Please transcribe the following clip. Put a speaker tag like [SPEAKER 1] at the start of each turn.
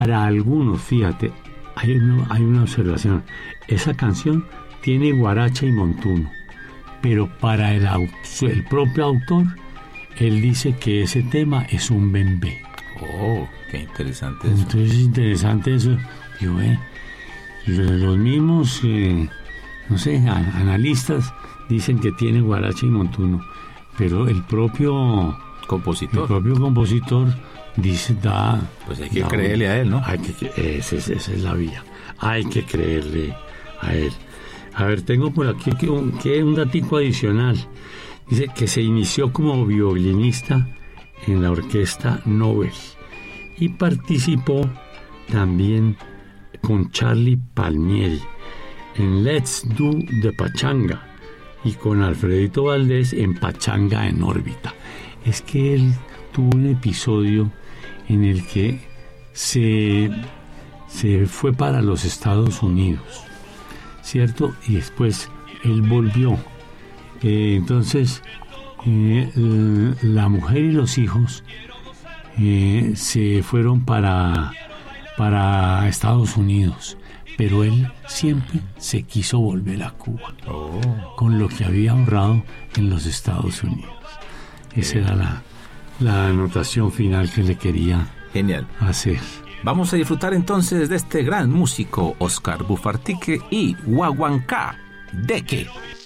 [SPEAKER 1] Para algunos, fíjate, hay una observación. Esa canción tiene guaracha y montuno, pero para el propio autor, él dice que ese tema es un bembé.
[SPEAKER 2] Oh, qué interesante eso.
[SPEAKER 1] Entonces es interesante eso. Digo, los mismos, analistas dicen que tiene guaracha y montuno, pero el propio compositor dice,
[SPEAKER 2] pues hay que creerle a él, ¿no?
[SPEAKER 1] Esa es la vía. Hay que creerle a él. A ver, tengo por aquí un datico adicional. Dice que se inició como violinista en la orquesta Nobel y participó también con Charlie Palmieri en Let's Do the Pachanga y con Alfredito Valdés en Pachanga en órbita. Es que él tuvo un episodio en el que se fue para los Estados Unidos, ¿cierto? Y después él volvió. Entonces la mujer y los hijos se fueron para Estados Unidos, pero él siempre se quiso volver a Cuba, con lo que había ahorrado en los Estados Unidos. Esa era la anotación final que le quería hacer.
[SPEAKER 2] Vamos a disfrutar entonces de este gran músico, Oscar Bufartique y Guaguancá Deque.